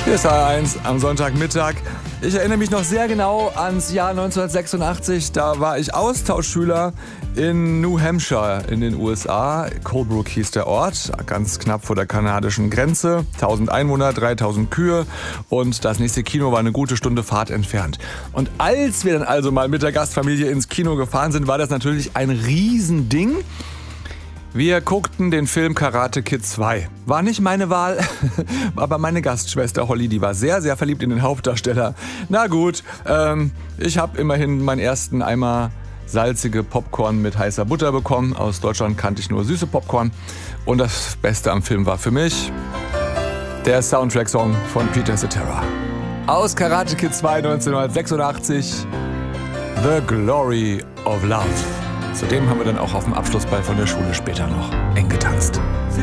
Hier ist H1 am Sonntagmittag. Ich erinnere mich noch sehr genau ans Jahr 1986. Da war ich Austauschschüler in New Hampshire in den USA. Colebrook hieß der Ort, ganz knapp vor der kanadischen Grenze. 1000 Einwohner, 3000 Kühe und das nächste Kino war eine gute Stunde Fahrt entfernt. Und als wir dann also mal mit der Gastfamilie ins Kino gefahren sind, war das natürlich ein Riesending. Wir guckten den Film Karate Kid 2. War nicht meine Wahl, aber meine Gastschwester Holly, die war sehr, sehr verliebt in den Hauptdarsteller. Na gut, ich habe immerhin meinen ersten Eimer salzige Popcorn mit heißer Butter bekommen. Aus Deutschland kannte ich nur süße Popcorn. Und das Beste am Film war für mich der Soundtrack-Song von Peter Cetera. Aus Karate Kid 2 1986, The Glory of Love. Zudem haben wir dann auch auf dem Abschlussball von der Schule später noch eng getanzt.